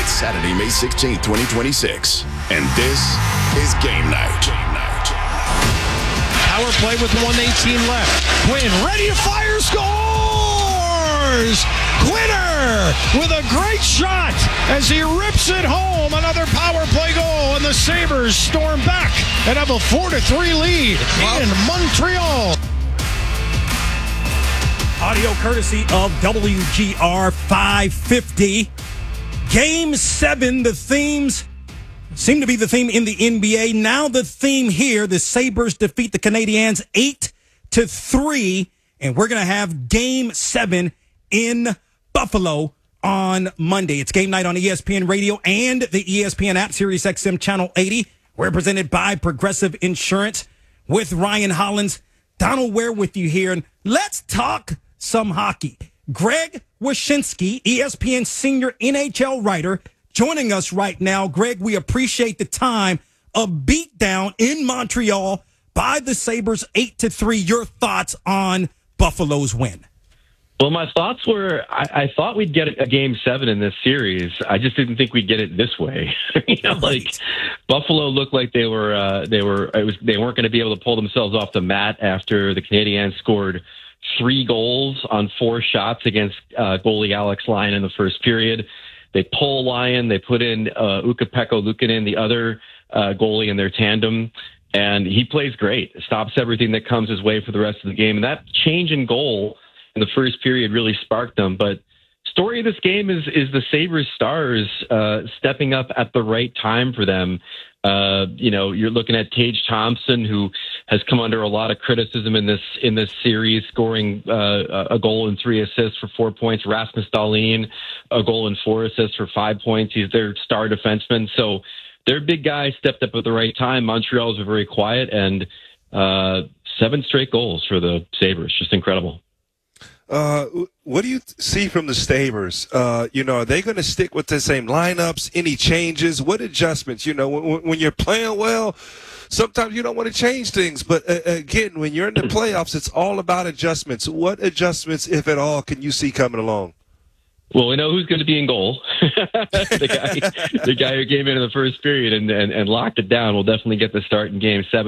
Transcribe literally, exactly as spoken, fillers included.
It's Saturday, May sixteenth, twenty twenty-six, and this is Game Night. Game Night. Power play with one eighteen left. Quinn ready to fire, scores! Quinner with a great shot as he rips it home. Another power play goal, and the Sabres storm back and have a four to three lead in Montreal. Audio courtesy of W G R five fifty. Game seven, the themes seem to be the theme in the N B A. Now the theme here, the Sabres defeat the Canadiens eight to three, and we're going to have game seven in Buffalo on Monday. It's game night on E S P N Radio and the E S P N app, Sirius X M Channel eighty. We're presented by Progressive Insurance with Ryan Hollins. Donald Ware with you here, and let's talk some hockey. Greg Wyshynski, E S P N senior N H L writer, joining us right now. Greg, we appreciate the time. A beatdown in Montreal by the Sabres eight to three. Your thoughts on Buffalo's win? Well, my thoughts were I, I thought we'd get a game seven in this series. I just didn't think we'd get it this way. you know, right. Like Buffalo looked like they were uh, they were it was they weren't going to be able to pull themselves off the mat after the Canadiens scored three goals on four shots against uh, goalie Alex Lyon in the first period. They pull Lyon. They put in uh, Ukko-Pekka Luukkonen, the other uh, goalie in their tandem, and he plays great. Stops everything that comes his way for the rest of the game. And that change in goal in the first period really sparked them. But story of this game is is the Sabres stars uh, stepping up at the right time for them. Uh, you know, you're looking at Tage Thompson, who has come under a lot of criticism in this in this series, scoring uh, a goal and three assists for four points. Rasmus Dahlin, a goal and four assists for five points. He's their star defenseman. So their big guy stepped up at the right time. Montreal's are very quiet, and uh, seven straight goals for the Sabres. Just incredible. Uh, what do you see from the Sabres? Uh, you know, are they going to stick with the same lineups? Any changes? What adjustments? You know, when, when you're playing well, sometimes you don't want to change things. But uh, again, when you're in the playoffs, it's all about adjustments. What adjustments, if at all, can you see coming along? Well, we know who's going to be in goal. the guy, the guy who came in in the first period and, and, and locked it down will definitely get the start in game seven.